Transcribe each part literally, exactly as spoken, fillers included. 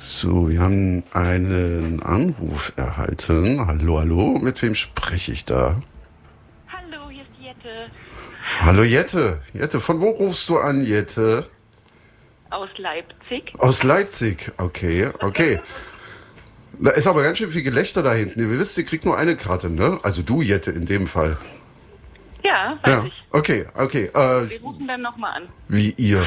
So, wir haben einen Anruf erhalten. Hallo, hallo, mit wem spreche ich da? Hallo, hier ist Jette. Hallo Jette. Jette, von wo rufst du an, Jette? Aus Leipzig. Aus Leipzig, okay, okay. Da ist aber ganz schön viel Gelächter da hinten. Ihr wisst, ihr kriegt nur eine Karte, ne? Also du, Jette, in dem Fall. Ja, weiß Ja, ich. okay, okay. Äh, Wir rufen dann nochmal an. wie ihr.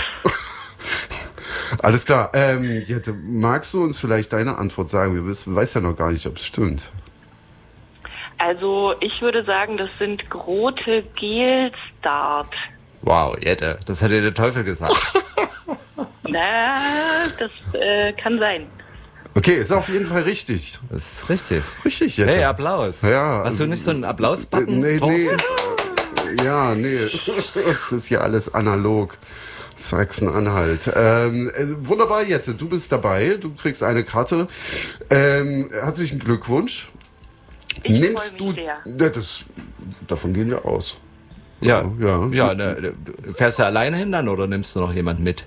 Alles klar. Ähm, Jette, magst du uns vielleicht deine Antwort sagen? Wir wissen, weiß ja noch gar nicht, ob es stimmt. Also, ich würde sagen, das sind Grote Gelstart. Wow, Jette, das hätte der Teufel gesagt. Na, das äh, kann sein. Okay, ist auf jeden Fall richtig. Das ist richtig. Richtig, Jette. Hey, Applaus. Ja, Hast du nicht so einen Applaus-Button? Nee, nee. Thorsten? Ja, nee. Es ist ja alles analog. Sachsen-Anhalt. Ähm, äh, wunderbar, Jette, du bist dabei. Du kriegst eine Karte. Ähm, herzlichen Glückwunsch. Ich Nimmst freu mich du. sehr. Ja, das, davon gehen wir aus. Ja, Ja. ja. Ne, du- fährst du alleine hin dann oder nimmst du noch jemand mit?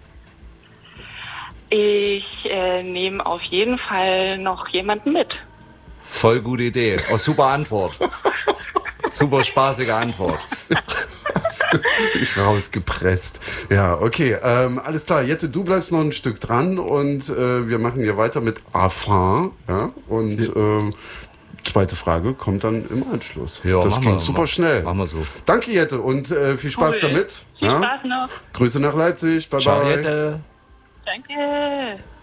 Ich äh, nehme auf jeden Fall noch jemanden mit. Voll gute Idee. Oh, super Antwort. Super spaßige Antwort. Rausgepresst. Ja, okay. Ähm, alles klar. Jette, du bleibst noch ein Stück dran und äh, wir machen hier weiter mit Afin. Ja, und äh, zweite Frage kommt dann im Anschluss. Ja, das machen ging wir, super machen- schnell. machen wir so. Danke, Jette, und äh, viel Spaß Cool. damit. Viel Ja? Spaß noch. Grüße nach Leipzig. Bye, Ciao, bye. Jette. Danke.